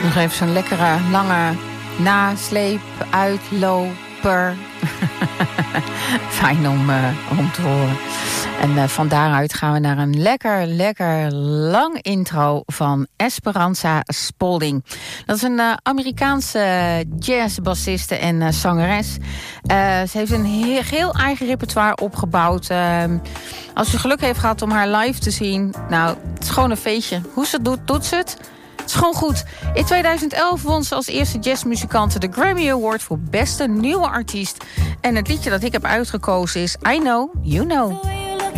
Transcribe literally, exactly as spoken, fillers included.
Nog even zo'n lekkere, lange nasleep, uitloper. Fijn om, uh, om te horen. En uh, van daaruit gaan we naar een lekker, lekker lang intro van Esperanza Spalding. Dat is een uh, Amerikaanse jazzbassiste en uh, zangeres. Uh, ze heeft een heel, heel eigen repertoire opgebouwd. Uh, als u geluk heeft gehad om haar live te zien, nou, het is gewoon een feestje. Hoe ze het doet, doet ze het. Het is gewoon goed. In tweeduizend elf won ze als eerste jazzmuzikante de Grammy Award voor beste nieuwe artiest. En het liedje dat ik heb uitgekozen is I Know, You Know.